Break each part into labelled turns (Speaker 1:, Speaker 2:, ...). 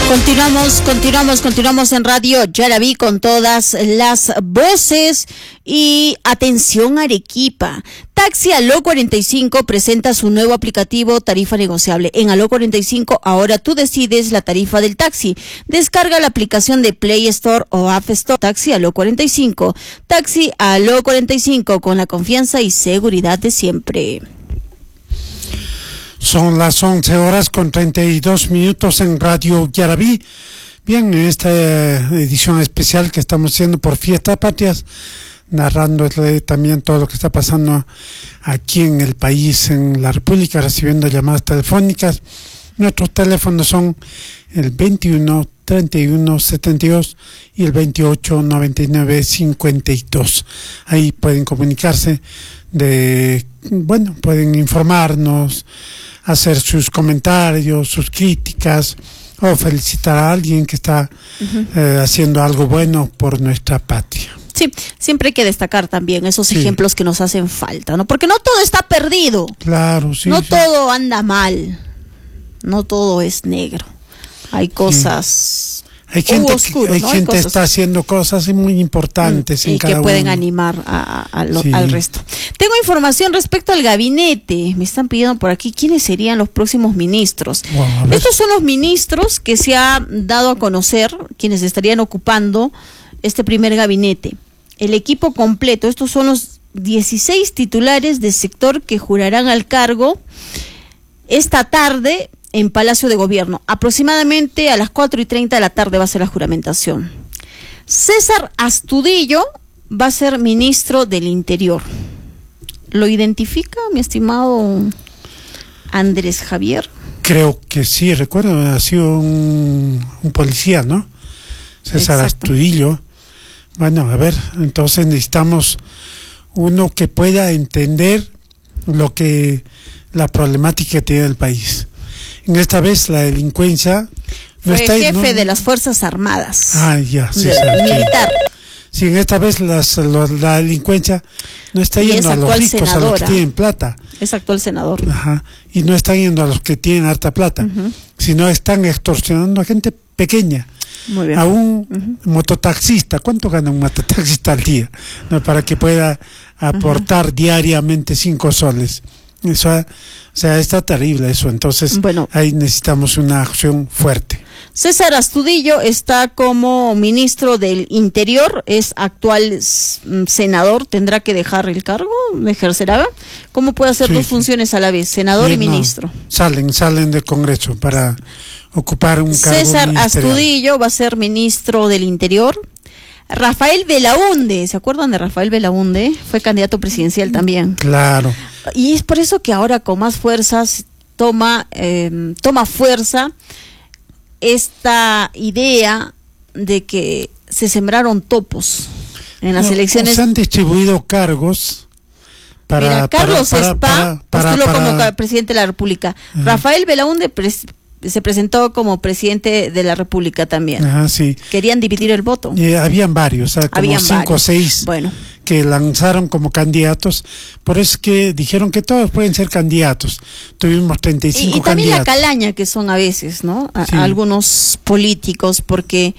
Speaker 1: Continuamos en Radio Yaraví con todas las voces y atención Arequipa. Taxi Aló 45 presenta su nuevo aplicativo Tarifa Negociable. En Aló 45 ahora tú decides la tarifa del taxi. Descarga la aplicación de Play Store o App Store. Taxi Aló 45. Taxi Aló 45 con la confianza y seguridad de siempre.
Speaker 2: Son las 11:32 en Radio Yaraví. Bien, en esta edición especial que estamos haciendo por Fiestas Patrias, narrando también todo lo que está pasando aquí en el país, en la República, recibiendo llamadas telefónicas. Nuestros teléfonos son el 21 31 72 y el 28 99 52. Ahí pueden comunicarse pueden informarnos, hacer sus comentarios, sus críticas o felicitar a alguien que está haciendo algo bueno por nuestra patria.
Speaker 1: Sí, siempre hay que destacar también esos ejemplos que nos hacen falta, ¿no? Porque no todo está perdido.
Speaker 2: Claro, sí.
Speaker 1: No todo anda mal. No todo es negro. Hay cosas oscuras,
Speaker 2: hay
Speaker 1: ¿no?
Speaker 2: gente que está haciendo cosas muy importantes en cada
Speaker 1: y que pueden
Speaker 2: uno.
Speaker 1: animar al resto. Tengo información respecto al gabinete. Me están pidiendo por aquí quiénes serían los próximos ministros.
Speaker 2: Wow,
Speaker 1: estos son los ministros que se ha dado a conocer, quienes estarían ocupando este primer gabinete. El equipo completo, estos son los 16 titulares de sector que jurarán al cargo esta tarde en Palacio de Gobierno. Aproximadamente a las 4:30 de la tarde va a ser la juramentación. César Astudillo va a ser ministro del Interior. ¿Lo identifica, mi estimado Andrés Javier?
Speaker 2: Creo que sí, recuerdo, ha sido un policía, ¿no? César Astudillo. Bueno, a ver, entonces necesitamos uno que pueda entender la problemática que tiene el país. En esta vez la delincuencia
Speaker 1: fue jefe de las Fuerzas Armadas.
Speaker 2: Militar. Sí, en esta vez la delincuencia no está yendo a los ricos, a los que tienen plata.
Speaker 1: Es actual senador.
Speaker 2: Ajá. Y no están yendo a los que tienen harta plata, sino están extorsionando a gente pequeña.
Speaker 1: Muy bien.
Speaker 2: A un mototaxista. ¿Cuánto gana un mototaxista al día? ¿No? Para que pueda aportar diariamente 5 soles. Eso, o sea, está terrible eso. Entonces, ahí necesitamos una acción fuerte.
Speaker 1: César Astudillo está como ministro del Interior, es actual senador, tendrá que dejar el cargo, ejercerá. ¿Cómo puede hacer dos funciones a la vez, senador y ministro?
Speaker 2: Salen del Congreso para ocupar un cargo
Speaker 1: César
Speaker 2: ministerial.
Speaker 1: Astudillo va a ser ministro del Interior. Rafael Belaúnde, ¿se acuerdan de Rafael Belaúnde? Fue candidato presidencial también.
Speaker 2: Claro.
Speaker 1: Y es por eso que ahora con más fuerzas toma fuerza esta idea de que se sembraron topos en las elecciones.
Speaker 2: Se han distribuido cargos para...
Speaker 1: Mira, Carlos Spa postuló como presidente de la República. Rafael Belaúnde se presentó como presidente de la República también.
Speaker 2: Sí.
Speaker 1: Querían dividir el voto.
Speaker 2: Habían varios, como 5 o 6 que lanzaron como candidatos. Por eso es que dijeron que todos pueden ser candidatos. Tuvimos 35
Speaker 1: y también
Speaker 2: candidatos.
Speaker 1: La calaña que son a veces, ¿no? A algunos políticos, porque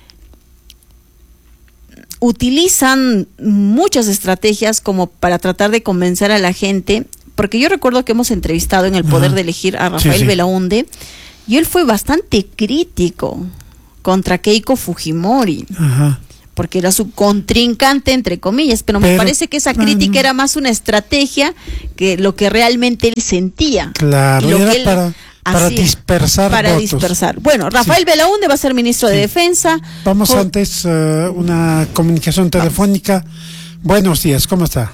Speaker 1: utilizan muchas estrategias como para tratar de convencer a la gente. Porque yo recuerdo que hemos entrevistado en El Poder de Elegir a Rafael Belaúnde, y él fue bastante crítico contra Keiko Fujimori, porque era su contrincante, entre comillas, pero me parece que esa crítica era más una estrategia que lo que realmente él sentía.
Speaker 2: Claro, era para dispersar votos.
Speaker 1: Bueno, Rafael Belaúnde va a ser ministro de Defensa.
Speaker 2: Vamos antes una comunicación telefónica. Buenos días, ¿cómo está?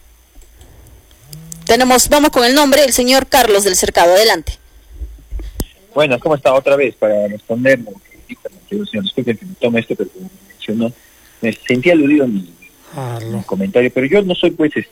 Speaker 1: Vamos con el nombre, el señor Carlos del Cercado, adelante.
Speaker 3: Bueno, ¿cómo está? Otra vez, para responder lo que dijo el anterior señor, disculpen que me tome esto, pero como mencionó, me sentí aludido en mi comentario, pero yo no soy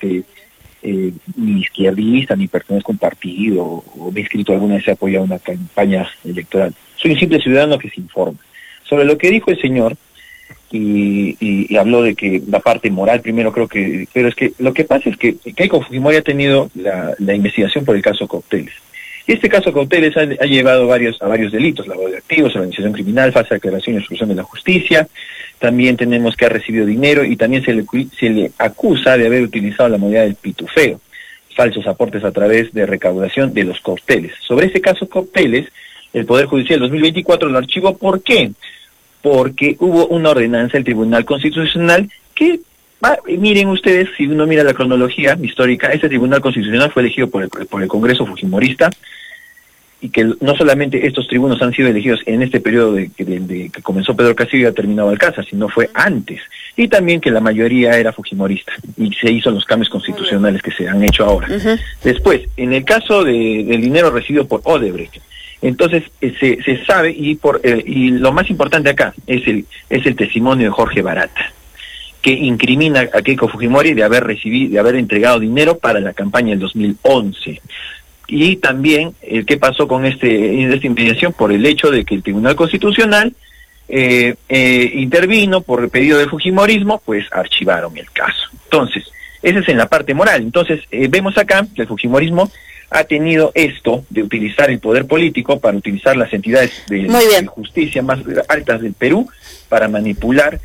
Speaker 3: ni izquierdista, ni pertenezco a un partido, o me he inscrito alguna vez a apoyar una campaña electoral. Soy un simple ciudadano que se informa. Sobre lo que dijo el señor, y habló de que la parte moral primero, pero es que lo que pasa es que Keiko Fujimori ha tenido la investigación por el caso Cócteles. Este caso Cauteles ha llevado a varios delitos: lavado de activos, organización criminal, falsa declaración y obstrucción de la justicia. También tenemos que ha recibido dinero y también se le acusa de haber utilizado la moneda del pitufeo, falsos aportes a través de recaudación de los Cauteles. Sobre ese caso Cauteles, el Poder Judicial 2024 lo archivó. ¿Por qué? Porque hubo una ordenanza del Tribunal Constitucional que, miren ustedes, si uno mira la cronología histórica, ese Tribunal Constitucional fue elegido por el Congreso Fujimorista, y que no solamente estos tribunos han sido elegidos en este periodo de que comenzó Pedro Castillo y ha terminado Alcázar, sino fue antes, y también que la mayoría era fujimorista, y se hizo los cambios constitucionales que se han hecho ahora. Después, en el caso del dinero recibido por Odebrecht, entonces se sabe, y lo más importante acá es el testimonio de Jorge Barata, que incrimina a Keiko Fujimori de haber entregado dinero para la campaña del 2011. Y también qué pasó con esta investigación por el hecho de que el Tribunal Constitucional intervino por pedido del fujimorismo, pues archivaron el caso. Entonces, esa es en la parte moral. Entonces, vemos acá que el fujimorismo ha tenido esto de utilizar el poder político para utilizar las entidades de justicia más altas del Perú para manipular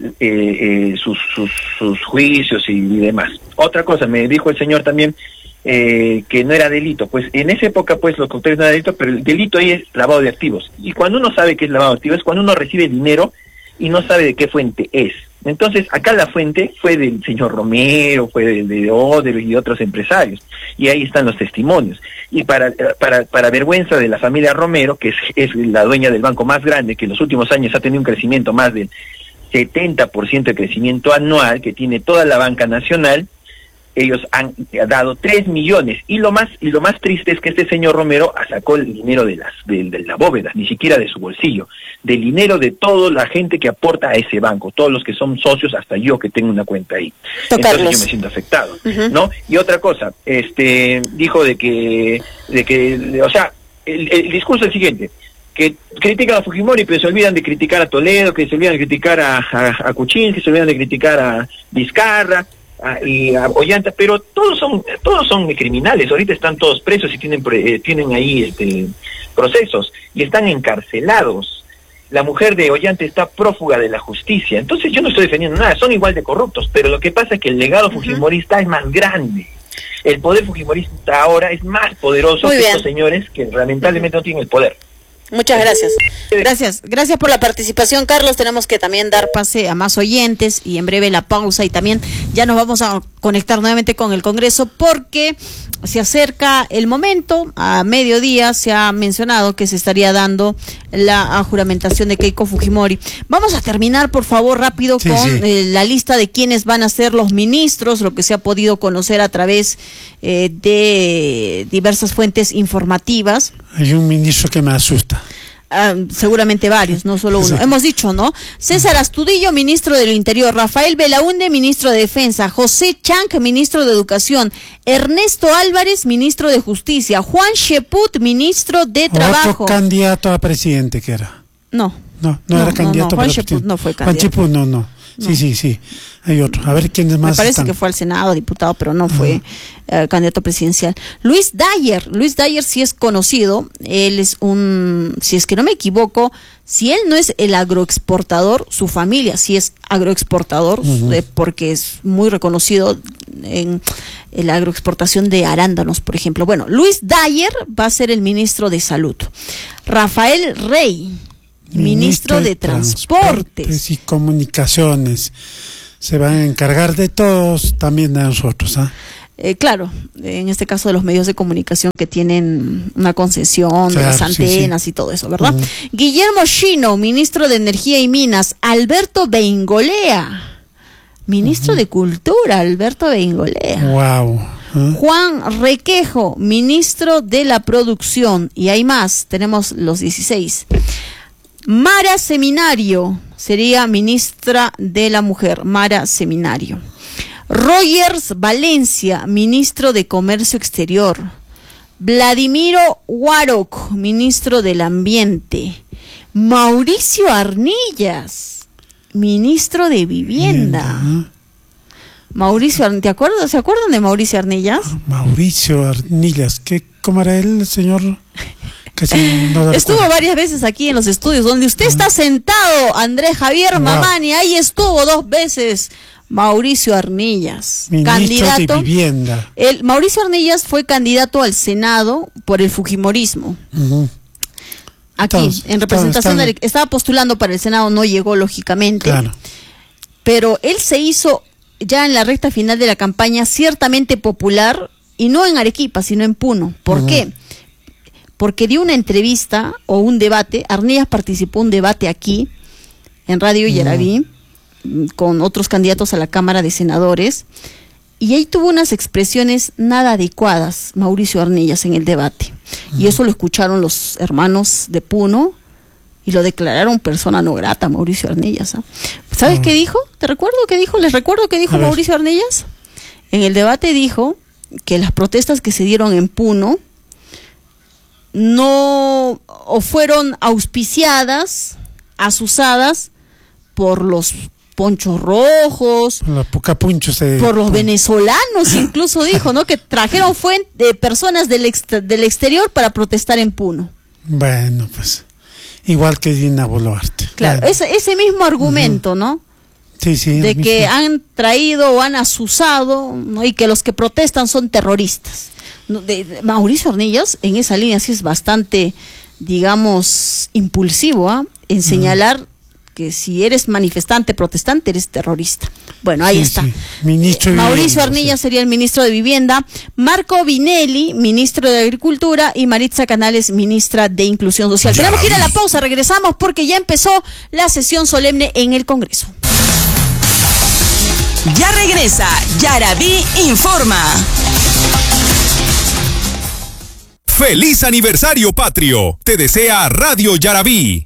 Speaker 3: sus juicios y demás. Otra cosa, me dijo el señor también que no era delito. Pues en esa época, pues los Cauteles no era delito, pero el delito ahí es lavado de activos. Y cuando uno sabe qué es lavado de activos, es cuando uno recibe dinero y no sabe de qué fuente es. Entonces, acá la fuente fue del señor Romero, fue de Oder y de otros empresarios. Y ahí están los testimonios. Y para vergüenza de la familia Romero, que es la dueña del banco más grande, que en los últimos años ha tenido un crecimiento más del 70% de crecimiento anual, que tiene toda la banca nacional, ellos han dado 3 millones, y lo más triste es que este señor Romero sacó el dinero de la bóveda, ni siquiera de su bolsillo, del dinero de toda la gente que aporta a ese banco, todos los que son socios, hasta yo que tengo una cuenta ahí. Entonces yo me siento afectado, ¿no? Y otra cosa, dijo de que o sea, el discurso es el siguiente: que critican a Fujimori, pero se olvidan de criticar a Toledo, que se olvidan de criticar a Kuczynski, que se olvidan de criticar a Vizcarra y a Ollanta, pero todos son criminales. Ahorita están todos presos y tienen ahí procesos y están encarcelados. La mujer de Ollanta está prófuga de la justicia. Entonces yo no estoy defendiendo nada, son igual de corruptos, pero lo que pasa es que el legado fujimorista es más grande. El poder fujimorista ahora es más poderoso que estos señores que lamentablemente no tienen el poder.
Speaker 1: Muchas gracias. Gracias por la participación, Carlos. Tenemos que también dar pase a más oyentes y en breve la pausa, y también ya nos vamos a conectar nuevamente con el Congreso porque se acerca el momento. A mediodía se ha mencionado que se estaría dando la juramentación de Keiko Fujimori. Vamos a terminar, por favor, rápido con la lista de quiénes van a ser los ministros, lo que se ha podido conocer a través de diversas fuentes informativas.
Speaker 2: Hay un ministro que me asusta.
Speaker 1: Seguramente varios, no solo uno. Hemos dicho, ¿no? César Astudillo, ministro del Interior; Rafael Belaúnde, ministro de Defensa; José Chanc, ministro de Educación; Ernesto Álvarez, ministro de Justicia; Juan Cheput, ministro de Trabajo.
Speaker 2: Otro candidato a presidente que era.
Speaker 1: No
Speaker 2: era candidato.
Speaker 1: Juan Cheput no fue candidato.
Speaker 2: Juan Cheput no. Sí. Hay otro. A ver quiénes más.
Speaker 1: Me parece que fue al Senado, diputado, pero no fue candidato presidencial. Luis Dyer sí es conocido. Él es si es que no me equivoco, si él no es el agroexportador, su familia sí es agroexportador, porque es muy reconocido en la agroexportación de arándanos, por ejemplo. Bueno, Luis Dyer va a ser el ministro de Salud. Rafael Rey, ministro de Transportes
Speaker 2: y Comunicaciones. Se van a encargar de todos, también de nosotros,
Speaker 1: claro, en este caso de los medios de comunicación que tienen una concesión, de las antenas y todo eso, ¿verdad? Guillermo Chino, ministro de Energía y Minas. Alberto Beingolea, ministro de Cultura. Alberto Beingolea.
Speaker 2: Wow.
Speaker 1: Juan Requejo, ministro de la Producción. Y hay más, tenemos los 16. Mara Seminario sería ministra de la Mujer. Mara Seminario. Rogers Valencia, ministro de Comercio Exterior. Vladimiro Warok, ministro del Ambiente. Mauricio Arnillas, ministro de Vivienda. Mauricio, ¿se acuerdan de Mauricio Arnillas?
Speaker 2: Mauricio Arnillas, qué ¿cómo era el señor?
Speaker 1: Estuvo varias veces aquí en los estudios, donde usted está sentado, Andrés Javier Mamani, ahí estuvo 2 veces Mauricio Arnillas, candidato
Speaker 2: de vivienda.
Speaker 1: Mauricio Arnillas fue candidato al Senado por el fujimorismo. Aquí, en representación estaba postulando para el Senado, no llegó lógicamente.
Speaker 2: Claro.
Speaker 1: Pero él se hizo ya en la recta final de la campaña ciertamente popular, y no en Arequipa, sino en Puno. ¿Por qué? Porque dio una entrevista o un debate. Arnillas participó en un debate aquí, en Radio Yaraví, con otros candidatos a la Cámara de Senadores, y ahí tuvo unas expresiones nada adecuadas Mauricio Arnillas en el debate, y eso lo escucharon los hermanos de Puno y lo declararon persona no grata Mauricio Arnillas. ¿Sabes qué dijo? ¿Te recuerdo qué dijo? ¿Les recuerdo qué dijo Mauricio Arnillas? En el debate dijo que las protestas que se dieron en Puno no o fueron auspiciadas, asusadas por los ponchos rojos, por los venezolanos, incluso dijo, ¿no? Que trajeron personas del exterior para protestar en Puno.
Speaker 2: Bueno, pues igual que Dina Boluarte.
Speaker 1: Claro, ese mismo argumento, ¿no?
Speaker 2: Sí,
Speaker 1: de que han traído o han asusado, ¿no? Y que los que protestan son terroristas. Mauricio Arnillas en esa línea sí es bastante, digamos, impulsivo, en señalar que si eres manifestante, protestante, eres terrorista. Bueno, ahí está.
Speaker 2: Ministro de
Speaker 1: Mauricio Arnillas sería el ministro de Vivienda, Marco Vinelli, ministro de Agricultura, y Maritza Canales, ministra de Inclusión Social. Tenemos que ir a la pausa, regresamos porque ya empezó la sesión solemne en el Congreso.
Speaker 4: Ya regresa Yaraví Informa.
Speaker 5: ¡Feliz aniversario patrio! Te desea Radio Yaraví.